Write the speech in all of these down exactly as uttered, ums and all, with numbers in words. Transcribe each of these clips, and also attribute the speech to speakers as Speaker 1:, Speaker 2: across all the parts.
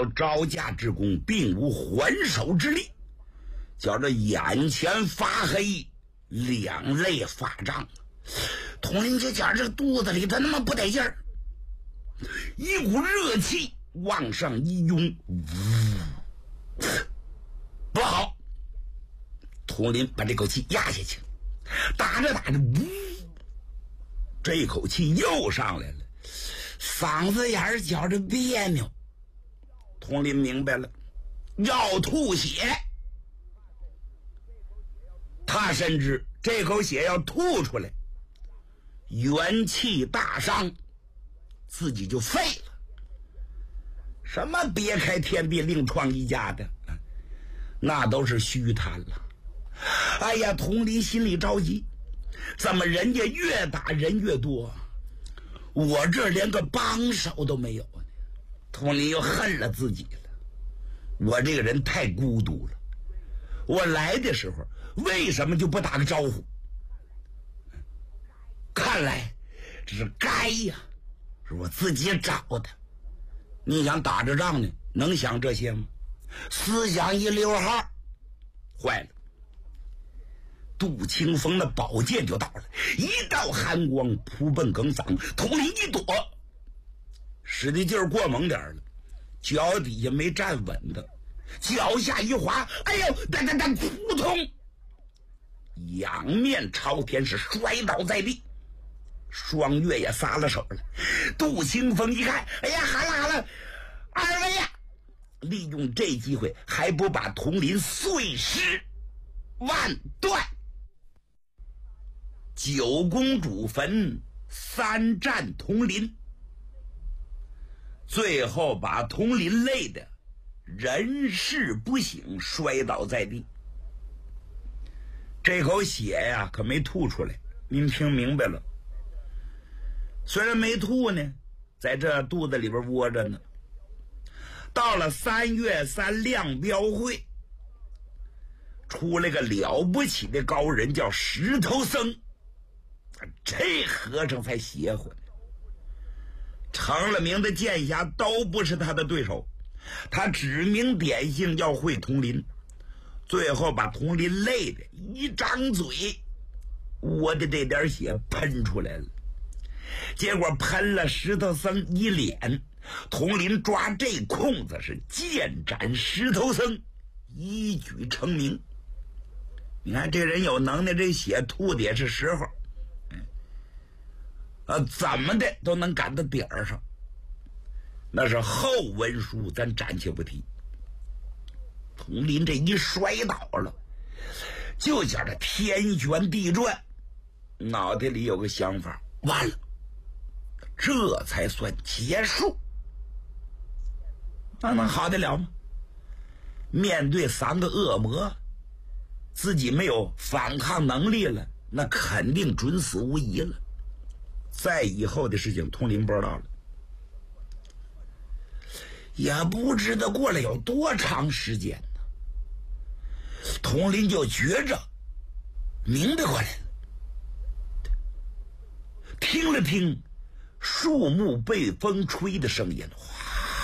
Speaker 1: 了招架之功，并无还手之力，叫这眼前发黑，两肋发胀。统领就觉这肚子里他他妈不得劲儿，一股热气往上一涌，呜，不好！统领把这口气压下去，打着打着，呜，这口气又上来了，嗓子眼儿觉着别扭。统领明白了，要吐血。他深知这口血要吐出来，元气大伤，自己就废了。什么别开天地另创一家的，那都是虚谈了。哎呀，统领心里着急，怎么人家越打人越多，我这连个帮手都没有呢？统领又恨了自己了，我这个人太孤独了，我来的时候为什么就不打个招呼？看来这是该呀，是我自己找的。你想打着仗呢，能想这些吗？思想一溜号，坏了。杜清风的宝剑就到了，一道寒光扑奔耿嗓，统领一躲，使的劲儿过猛点了，脚底下没站稳的，脚下一滑，哎呦，哒哒哒，扑通，仰面朝天是摔倒在地。双月也撒了手了，杜清风一看，哎呀，好了好了，二位呀，利用这机会还不把统领碎尸万段。九公主坟三战统领，最后把统领累得人事不省，摔倒在地。这口血呀可没吐出来，您听明白了？虽然没吐呢，在这肚子里边窝着呢。到了三月三亮标会，出来个了不起的高人，叫石头僧。这和尚才邪乎呢，成了名的剑侠都不是他的对手。他指名点姓要会统领，最后把统领累的一张嘴，我的这点血喷出来了。结果喷了石头僧一脸，统领抓这空子是剑斩石头僧，一举成名。你看这人有能耐，这血吐的也是时候，呃，怎么的都能赶到点儿上。那是后文书，咱暂且不提。统领这一摔倒了，就觉着天旋地转，脑袋里有个想法，完了，这才算结束。那能好得了吗？面对三个恶魔，自己没有反抗能力了，那肯定准死无疑了。再以后的事情统领不知道了，也不知道过了有多长时间呢。统领就觉着明白过来了，听了听树木被风吹的声音，哗，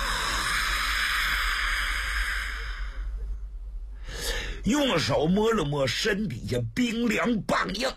Speaker 1: 用手摸了摸身底下冰凉棒硬。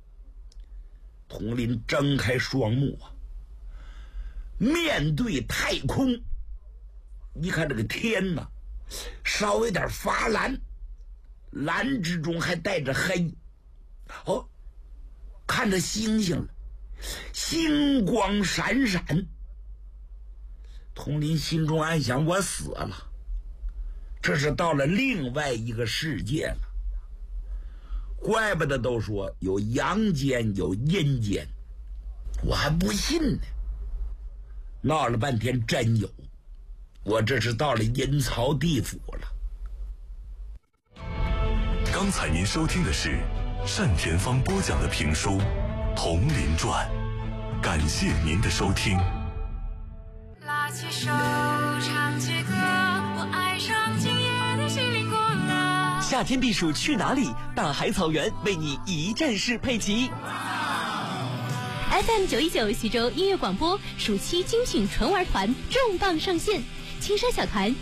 Speaker 1: 统领睁开双目啊，面对太空，一看这个天哪，稍微有点发蓝，蓝之中还带着黑，哦，看着星星了，星光闪闪。统领心中暗想，我死了，这是到了另外一个世界了。怪不得都说有阳间有阴间，我还不信呢。闹了半天真有，我这是到了阴曹地府了。
Speaker 2: 刚才您收听的是单田芳播讲的评书《铜林传》，感谢您的收听。
Speaker 3: 拉起手唱起歌，我爱上今夜的心灵过了。
Speaker 4: 夏天避暑去哪里？大海草原为你一站式配齐。
Speaker 5: F M 九一九徐州音乐广播暑期精品纯玩团重磅上线，青山小团